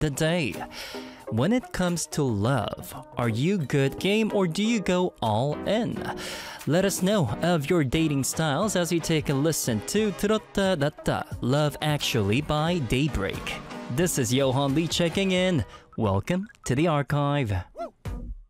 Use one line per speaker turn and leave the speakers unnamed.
the day. When it comes to love, are you good game or do you go all in? Let us know of your dating styles as you take a listen to 들었다 놨다 Love Actually by Daybreak. This is Johan Lee checking in. Welcome to the archive.